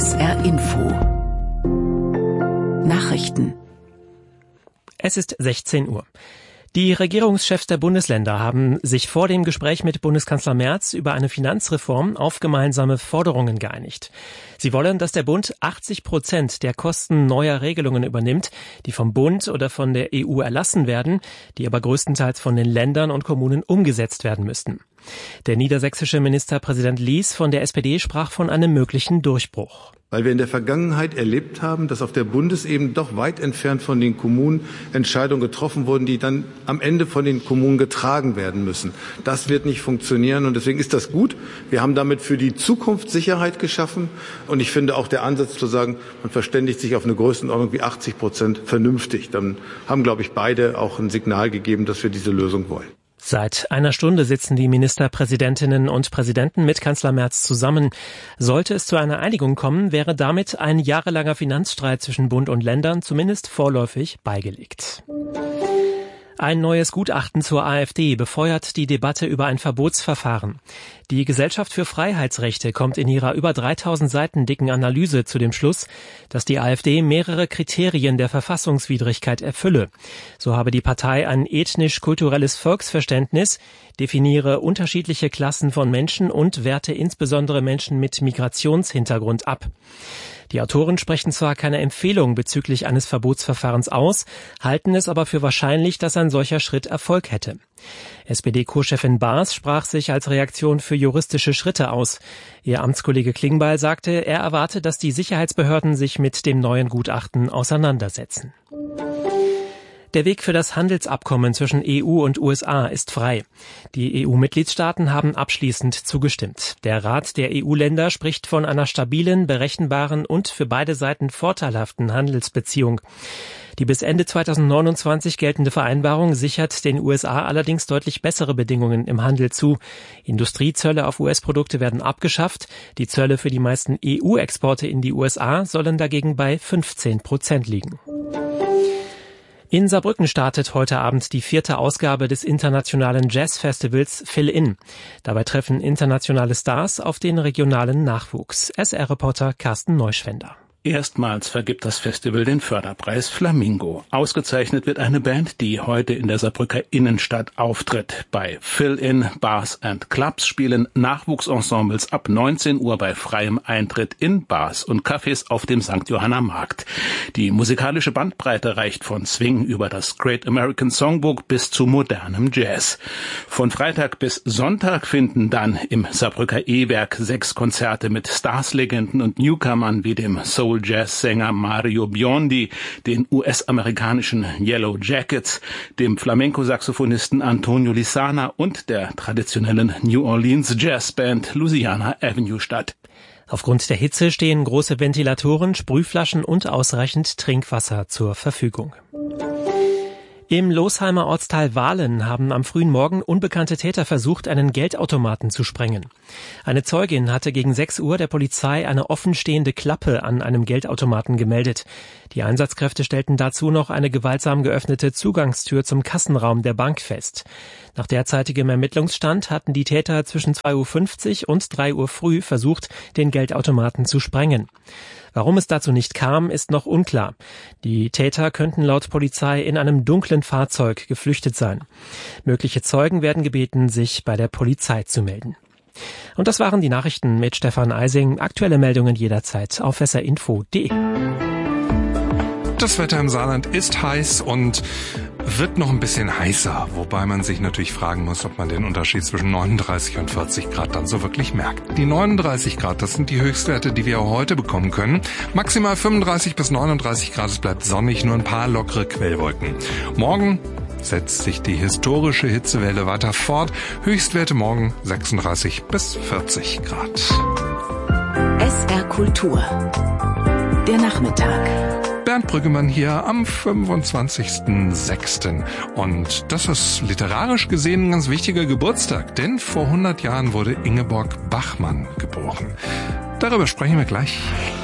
SR Info Nachrichten. Es ist 16 Uhr. Die Regierungschefs der Bundesländer haben sich vor dem Gespräch mit Bundeskanzler Merz über eine Finanzreform auf gemeinsame Forderungen geeinigt. Sie wollen, dass der Bund 80% der Kosten neuer Regelungen übernimmt, die vom Bund oder von der EU erlassen werden, die aber größtenteils von den Ländern und Kommunen umgesetzt werden müssten. Der niedersächsische Ministerpräsident Lies von der SPD sprach von einem möglichen Durchbruch. Weil wir in der Vergangenheit erlebt haben, dass auf der Bundesebene doch weit entfernt von den Kommunen Entscheidungen getroffen wurden, die dann am Ende von den Kommunen getragen werden müssen. Das wird nicht funktionieren und deswegen ist das gut. Wir haben damit für die Zukunft Sicherheit geschaffen und ich finde auch der Ansatz zu sagen, man verständigt sich auf eine Größenordnung wie 80% vernünftig. Dann haben, glaube ich, beide auch ein Signal gegeben, dass wir diese Lösung wollen. Seit einer Stunde sitzen die Ministerpräsidentinnen und Präsidenten mit Kanzler Merz zusammen. Sollte es zu einer Einigung kommen, wäre damit ein jahrelanger Finanzstreit zwischen Bund und Ländern zumindest vorläufig beigelegt. Ein neues Gutachten zur AfD befeuert die Debatte über ein Verbotsverfahren. Die Gesellschaft für Freiheitsrechte kommt in ihrer über 3000 Seiten dicken Analyse zu dem Schluss, dass die AfD mehrere Kriterien der Verfassungswidrigkeit erfülle. So habe die Partei ein ethnisch-kulturelles Volksverständnis, definiere unterschiedliche Klassen von Menschen und werte insbesondere Menschen mit Migrationshintergrund ab. Die Autoren sprechen zwar keine Empfehlung bezüglich eines Verbotsverfahrens aus, halten es aber für wahrscheinlich, dass ein solcher Schritt Erfolg hätte. SPD-Co-Chefin Baas sprach sich als Reaktion für juristische Schritte aus. Ihr Amtskollege Klingbeil sagte, er erwarte, dass die Sicherheitsbehörden sich mit dem neuen Gutachten auseinandersetzen. Der Weg für das Handelsabkommen zwischen EU und USA ist frei. Die EU-Mitgliedstaaten haben abschließend zugestimmt. Der Rat der EU-Länder spricht von einer stabilen, berechenbaren und für beide Seiten vorteilhaften Handelsbeziehung. Die bis Ende 2029 geltende Vereinbarung sichert den USA allerdings deutlich bessere Bedingungen im Handel zu. Industriezölle auf US-Produkte werden abgeschafft. Die Zölle für die meisten EU-Exporte in die USA sollen dagegen bei 15% liegen. In Saarbrücken startet heute Abend die 4. Ausgabe des internationalen Jazzfestivals Fill-In. Dabei treffen internationale Stars auf den regionalen Nachwuchs. SR-Reporter Carsten Neuschwender. Erstmals vergibt das Festival den Förderpreis Flamingo. Ausgezeichnet wird eine Band, die heute in der Saarbrücker Innenstadt auftritt. Bei Fill-In Bars and Clubs spielen Nachwuchsensembles ab 19 Uhr bei freiem Eintritt in Bars und Cafés auf dem St. Johanna Markt. Die musikalische Bandbreite reicht von Swing über das Great American Songbook bis zu modernem Jazz. Von Freitag bis Sonntag finden dann im Saarbrücker E-Werk 6 Konzerte mit Stars-Legenden und Newcomern wie dem Soul-Jazz-Sänger Mario Biondi, den US-amerikanischen Yellow Jackets, dem Flamenco-Saxophonisten Antonio Lissana und der traditionellen New Orleans Jazzband Louisiana Avenue statt. Aufgrund der Hitze stehen große Ventilatoren, Sprühflaschen und ausreichend Trinkwasser zur Verfügung. Im Losheimer Ortsteil Wahlen haben am frühen Morgen unbekannte Täter versucht, einen Geldautomaten zu sprengen. Eine Zeugin hatte gegen 6 Uhr der Polizei eine offenstehende Klappe an einem Geldautomaten gemeldet. Die Einsatzkräfte stellten dazu noch eine gewaltsam geöffnete Zugangstür zum Kassenraum der Bank fest. Nach derzeitigem Ermittlungsstand hatten die Täter zwischen 2.50 Uhr und 3 Uhr früh versucht, den Geldautomaten zu sprengen. Warum es dazu nicht kam, ist noch unklar. Die Täter könnten laut Polizei in einem dunklen Fahrzeug geflüchtet sein. Mögliche Zeugen werden gebeten, sich bei der Polizei zu melden. Und das waren die Nachrichten mit Stefan Eising. Aktuelle Meldungen jederzeit auf srinfo.de. Das Wetter im Saarland ist heiß und wird noch ein bisschen heißer, wobei man sich natürlich fragen muss, ob man den Unterschied zwischen 39 und 40 Grad dann so wirklich merkt. Die 39 Grad, das sind die Höchstwerte, die wir auch heute bekommen können. Maximal 35 bis 39 Grad, es bleibt sonnig, nur ein paar lockere Quellwolken. Morgen setzt sich die historische Hitzewelle weiter fort. Höchstwerte morgen 36 bis 40 Grad. SR Kultur. Der Nachmittag. Bernd Brüggemann hier am 25.06. Und das ist literarisch gesehen ein ganz wichtiger Geburtstag, denn vor 100 Jahren wurde Ingeborg Bachmann geboren. Darüber sprechen wir gleich.